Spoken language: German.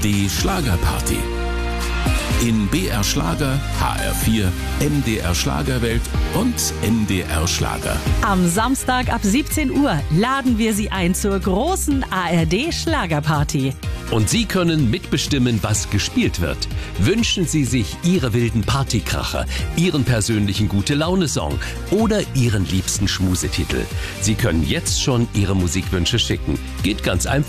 Die Schlagerparty. In BR Schlager, HR4, MDR Schlagerwelt und MDR Schlager. Am Samstag ab 17 Uhr laden wir Sie ein zur großen ARD Schlagerparty. Und Sie können mitbestimmen, was gespielt wird. Wünschen Sie sich Ihre wilden Partykracher, Ihren persönlichen Gute-Laune-Song oder Ihren liebsten Schmusetitel. Sie können jetzt schon Ihre Musikwünsche schicken. Geht ganz einfach.